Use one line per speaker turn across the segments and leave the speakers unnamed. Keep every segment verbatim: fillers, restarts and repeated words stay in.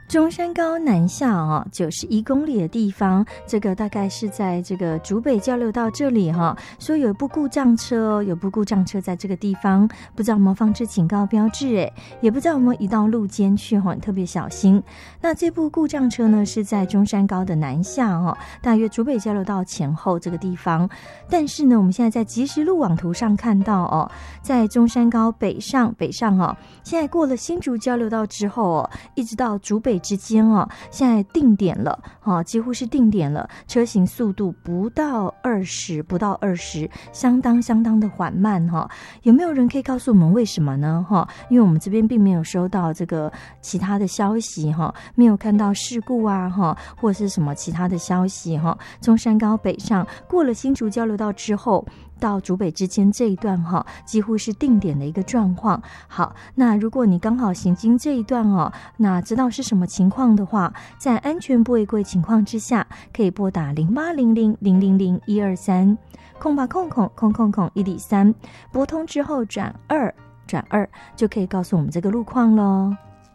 中山高南下哦，九十一公里的地方，这个大概是在这个竹北交流道这里哈、哦，说有一部故障车哦，有部故障车在这个地方，不知道有没有放置警告标志诶，也不知道有没有移到路肩去哈、哦，特别小心。那这部故障车呢是在中山高的南下哦，大约竹北交流道前后这个地方。但是呢，我们现在在即时路网图上看到哦，在中山高北上北上哦，现在过了新竹交流道之后哦，一直到竹北之间哦，现在定点了哦，几乎是定点了，车行速度不到二十，不到二十，相当相当的缓慢哈、哦。有没有人可以告诉我们为什么呢？哈、哦，因为我们这边并没有收到这个其他的消息哈、哦，没有看到事故啊哈，或者是什么其他的消息哈、哦。中山高北上过了新竹交流道之后，到竹北之间这一段哈，几乎是定点的一个状况。好，那如果你刚好行经这一段哦，那知道是什么情况的话，在安全不违规情况之下，可以拨打零八零零零零零一二三空八空空空空空一里三，拨通之后转二转二就可以告诉我们这个路况咯。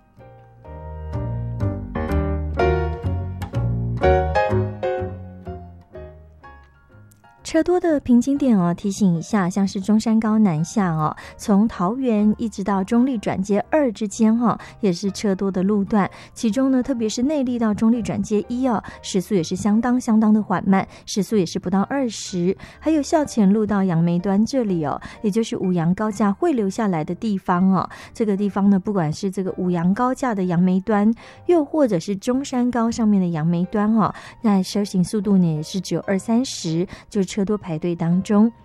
车多的瓶颈点哦，提醒一下，像是中山高南下哦，从桃园一直到中立转接二之间哈、哦，也是车多的路段。其中呢，特别是内坜到中立转接一哦，时速也是相当相当的缓慢，时速也是不到二十。还有校前路到杨梅端这里哦，也就是五杨高架会流下来的地方哦。这个地方呢，不管是这个五杨高架的杨梅端，又或者是中山高上面的杨梅端哦，那车行速度呢也是只有二三十，就车多排队当中。